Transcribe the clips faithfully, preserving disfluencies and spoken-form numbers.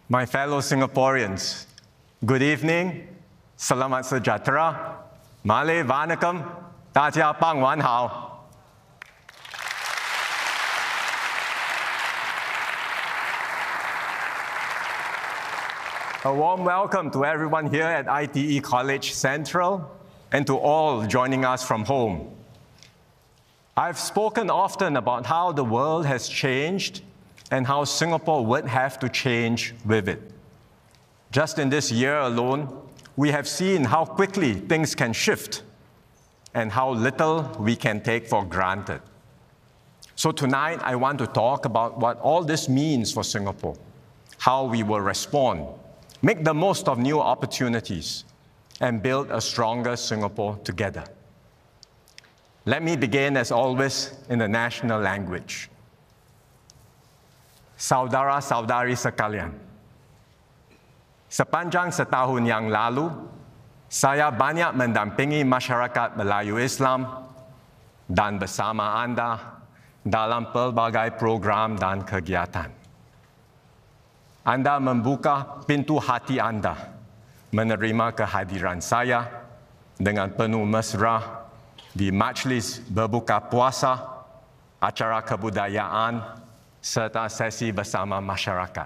My fellow Singaporeans, good evening, Selamat Sejahtera, Malay Vanakkam, 大家傍晚好. A warm welcome to everyone here at I T E College Central and to all joining us from home. I've spoken often about how the world has changed and how Singapore would have to change with it. Just in this year alone, we have seen how quickly things can shift and how little we can take for granted. So tonight, I want to talk about what all this means for Singapore, how we will respond, make the most of new opportunities, and build a stronger Singapore together. Let me begin, as always, in the national language. Saudara-saudari sekalian, sepanjang setahun yang lalu, saya banyak mendampingi masyarakat Melayu Islam dan bersama Anda dalam pelbagai program dan kegiatan. Anda membuka pintu hati Anda menerima kehadiran saya dengan penuh mesra di majlis berbuka puasa, acara kebudayaan, serta sesi bersama masyarakat.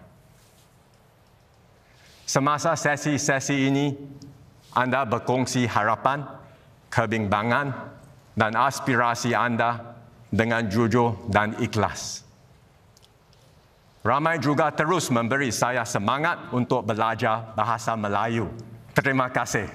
Semasa sesi-sesi ini, Anda berkongsi harapan, kebimbangan, dan aspirasi Anda dengan jujur dan ikhlas. Ramai juga terus memberi saya semangat untuk belajar bahasa Melayu. Terima kasih.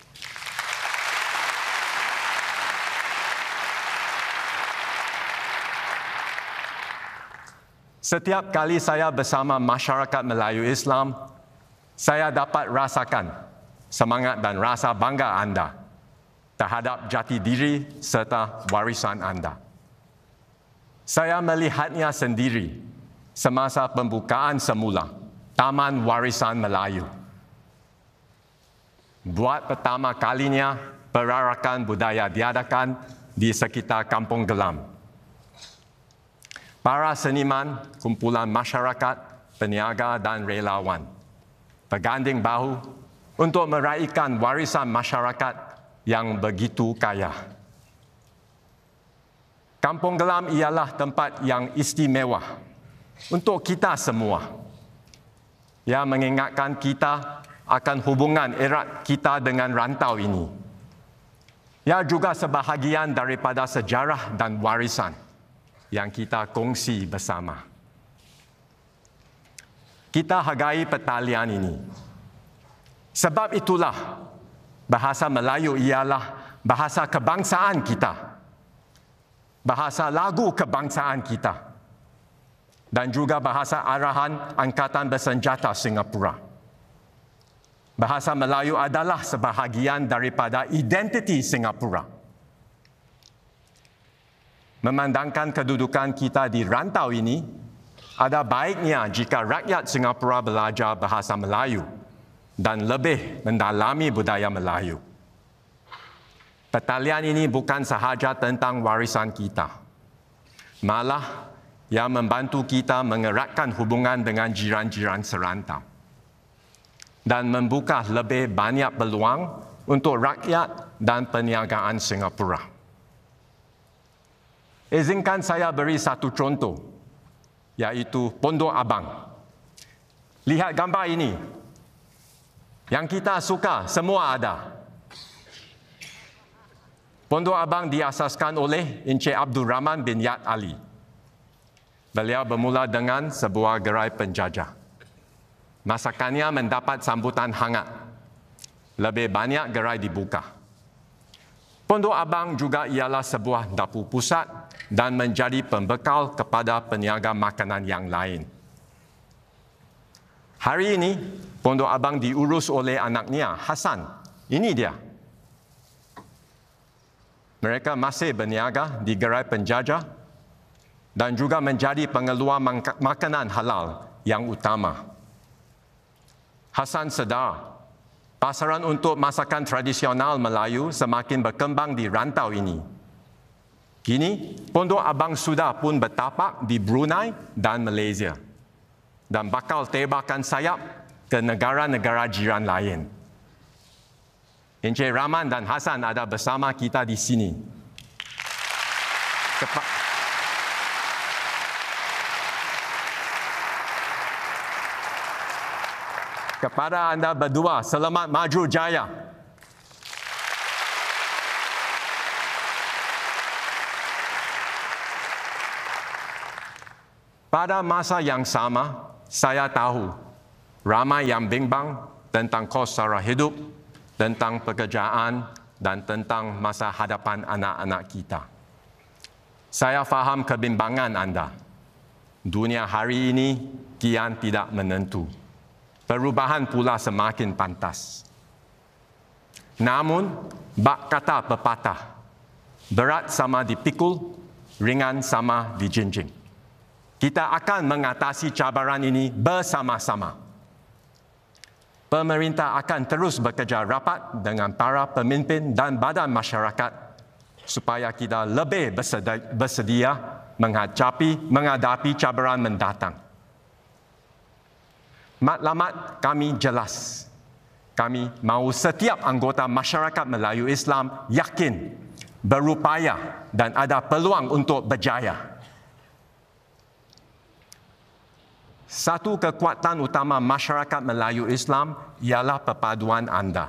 Setiap kali saya bersama masyarakat Melayu Islam, saya dapat rasakan semangat dan rasa bangga Anda terhadap jati diri serta warisan Anda. Saya melihatnya sendiri semasa pembukaan semula Taman Warisan Melayu. Buat pertama kalinya, perarakan budaya diadakan di sekitar Kampung Gelam. Para seniman, kumpulan masyarakat, peniaga dan relawan berganding bahu untuk meraihkan warisan masyarakat yang begitu kaya. Kampung Gelam ialah tempat yang istimewa untuk kita semua. Ia mengingatkan kita akan hubungan erat kita dengan rantau ini. Ia juga sebahagian daripada sejarah dan warisan yang kita kongsi bersama. Kita hargai pertalian ini. Sebab itulah bahasa Melayu ialah bahasa kebangsaan kita, bahasa lagu kebangsaan kita, dan juga bahasa arahan Angkatan Bersenjata Singapura. Bahasa Melayu adalah sebahagian daripada identiti Singapura. Memandangkan kedudukan kita di rantau ini, ada baiknya jika rakyat Singapura belajar bahasa Melayu dan lebih mendalami budaya Melayu. Pertalian ini bukan sahaja tentang warisan kita. Malah, ia membantu kita mengeratkan hubungan dengan jiran-jiran serantau dan membuka lebih banyak peluang untuk rakyat dan perniagaan Singapura. Izinkan saya beri satu contoh, yaitu Pondok Abang. Lihat gambar ini. Yang kita suka semua ada. Pondok Abang diasaskan oleh Encik Abdul Rahman bin Yad Ali. Beliau bermula dengan sebuah gerai penjajah. Masakannya mendapat sambutan hangat. Lebih banyak gerai dibuka. Pondok Abang juga ialah sebuah dapur pusat dan menjadi pembekal kepada peniaga makanan yang lain. Hari ini, Pondok Abang diurus oleh anaknya, Hasan. Ini dia. Mereka masih berniaga di gerai penjajah dan juga menjadi pengeluar makanan halal yang utama. Hasan sedar, pasaran untuk masakan tradisional Melayu semakin berkembang di rantau ini. Kini, Pondok Abang sudah pun bertapak di Brunei dan Malaysia. dan bakal tebarkan sayap ke negara-negara jiran lain. Encik Rahman dan Hassan ada bersama kita di sini. Kepa- Kepada anda berdua, selamat maju jaya. Pada masa yang sama, saya tahu ramai yang bimbang tentang kos sara hidup, tentang pekerjaan, dan tentang masa hadapan anak-anak kita. Saya faham kebimbangan anda. Dunia hari ini kian tidak menentu. Perubahan pula semakin pantas. Namun, bak kata pepatah, berat sama dipikul, ringan sama dijinjing. Kita akan mengatasi cabaran ini bersama-sama. Pemerintah akan terus bekerja rapat dengan para pemimpin dan badan masyarakat supaya kita lebih bersedia, bersedia menghadapi, menghadapi cabaran mendatang. Matlamat kami jelas. Kami mahu setiap anggota masyarakat Melayu Islam yakin, berupaya dan ada peluang untuk berjaya. Satu kekuatan utama masyarakat Melayu Islam ialah perpaduan anda.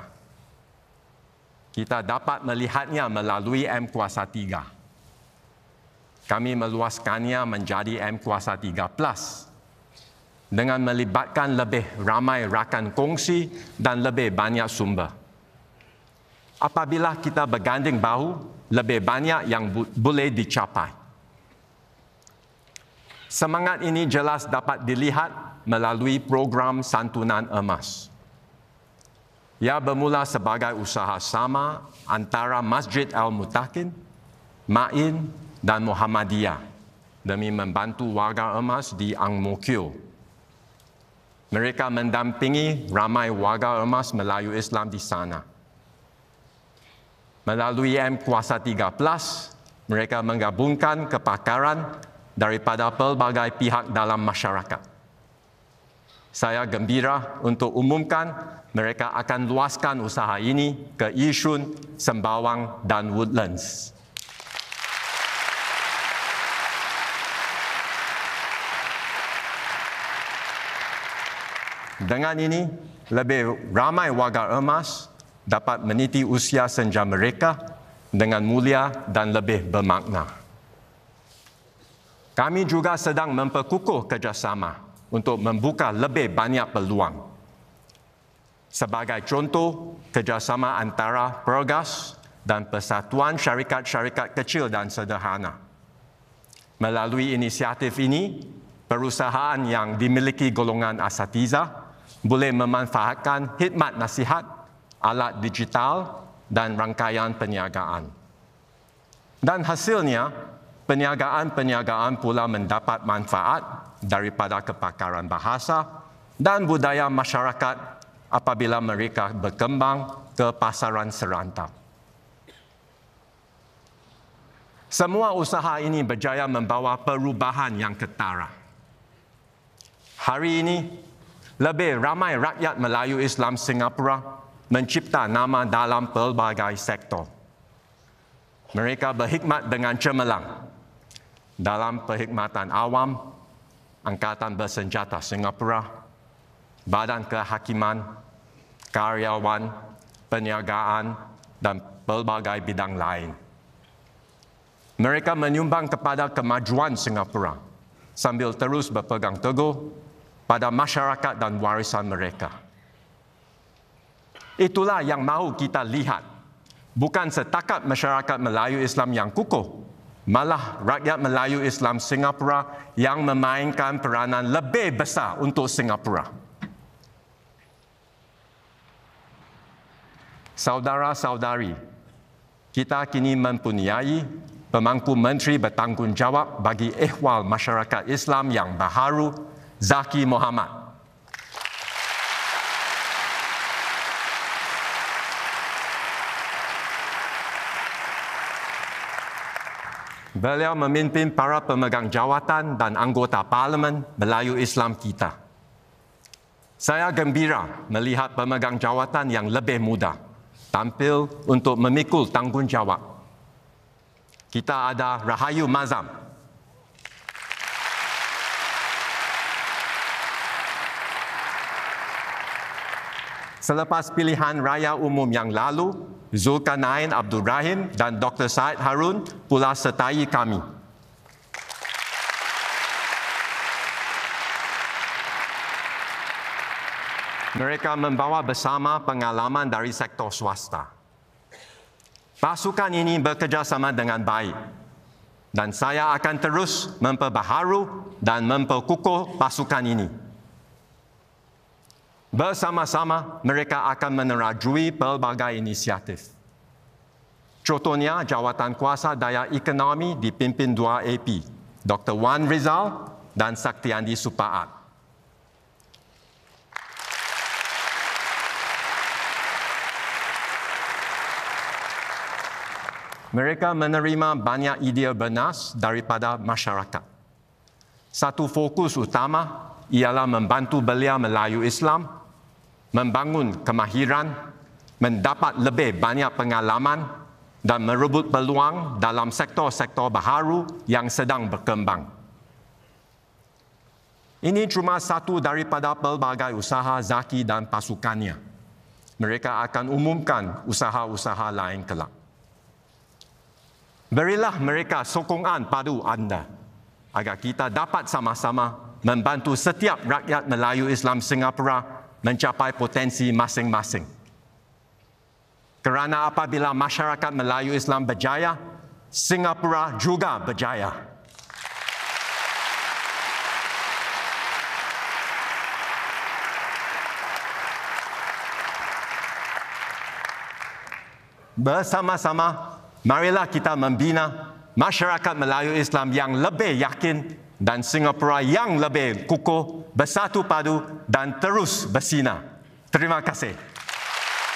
Kita dapat melihatnya melalui M Kuasa tiga. Kami meluaskannya menjadi M Kuasa tiga plus dengan melibatkan lebih ramai rakan kongsi dan lebih banyak sumber. Apabila kita berganding bahu, lebih banyak yang bu- boleh dicapai. Semangat ini jelas dapat dilihat melalui program santunan emas. Ia bermula sebagai usaha sama antara Masjid Al-Mutakin, Ma'in dan Muhammadiyah demi membantu warga emas di Ang Mo Kio. Mereka mendampingi ramai warga emas Melayu Islam di sana. Melalui M Kuasa tiga plus, mereka menggabungkan kepakaran daripada pelbagai pihak dalam masyarakat. Saya gembira untuk umumkan mereka akan luaskan usaha ini ke Yishun, Sembawang dan Woodlands. Dengan ini, lebih ramai warga emas dapat meniti usia senja mereka dengan mulia dan lebih bermakna. Kami juga sedang memperkukuh kerjasama untuk membuka lebih banyak peluang. Sebagai contoh, kerjasama antara Pergas dan Persatuan Syarikat-Syarikat Kecil dan Sederhana. Melalui inisiatif ini, perusahaan yang dimiliki golongan asatiza boleh memanfaatkan khidmat nasihat, alat digital dan rangkaian perniagaan. Dan hasilnya, perniagaan-perniagaan pula mendapat manfaat daripada kepakaran bahasa dan budaya masyarakat apabila mereka berkembang ke pasaran serantau. Semua usaha ini berjaya membawa perubahan yang ketara. Hari ini, lebih ramai rakyat Melayu Islam Singapura mencipta nama dalam pelbagai sektor. Mereka berkhidmat dengan cemerlang dalam perkhidmatan awam, Angkatan Bersenjata Singapura, Badan Kehakiman, karyawan, perniagaan dan pelbagai bidang lain. Mereka menyumbang kepada kemajuan Singapura sambil terus berpegang teguh pada masyarakat dan warisan mereka. Itulah yang mahu kita lihat. Bukan setakat masyarakat Melayu Islam yang kukuh, malah rakyat Melayu Islam Singapura yang memainkan peranan lebih besar untuk Singapura. Saudara-saudari, kita kini mempunyai pemangku menteri bertanggungjawab bagi ehwal masyarakat Islam yang baharu, Zaki Mohamad. Beliau memimpin para pemegang jawatan dan anggota Parlimen Melayu Islam kita Saya gembira melihat pemegang jawatan yang lebih muda tampil untuk memikul tanggungjawab. Kita ada Rahayu Mazam. Selepas pilihan raya umum yang lalu, Zulkarnain Abdul Rahim dan Doktor Syed Harun pula sertai kami. Mereka membawa bersama pengalaman dari sektor swasta. Pasukan ini bekerjasama dengan baik dan saya akan terus memperbaharui dan memperkukuh pasukan ini. Bersama-sama, mereka akan menerajui pelbagai inisiatif. Contohnya, jawatan kuasa daya ekonomi dipimpin dua A P, Doktor Wan Rizal dan Saktiandi Supaat. Mereka menerima banyak idea bernas daripada masyarakat. Satu fokus utama ialah membantu belia Melayu Islam, membangun kemahiran, mendapat lebih banyak pengalaman dan merebut peluang dalam sektor-sektor baharu yang sedang berkembang. Ini cuma satu daripada pelbagai usaha Zaki dan pasukannya. Mereka akan umumkan usaha-usaha lain kelak. Berilah mereka sokongan padu anda agar kita dapat sama-sama membantu setiap rakyat Melayu Islam Singapura mencapai potensi masing-masing. Kerana apabila masyarakat Melayu Islam berjaya, Singapura juga berjaya. Bersama-sama, marilah kita membina masyarakat Melayu Islam yang lebih yakin dan Singapura yang lebih kukuh, bersatu padu dan terus bersinar. Terima kasih.